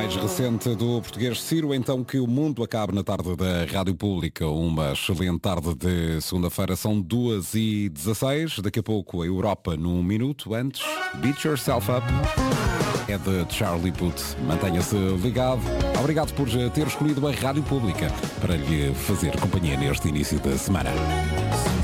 mais recente do português Ciro, então que o mundo acabe na tarde da Rádio Pública. Uma excelente tarde de segunda-feira, são 2h16. Daqui a pouco a Europa num minuto. Antes, Beat Yourself Up. É de Charlie Puth. Mantenha-se ligado. Obrigado por ter escolhido a Rádio Pública para lhe fazer companhia neste início da semana.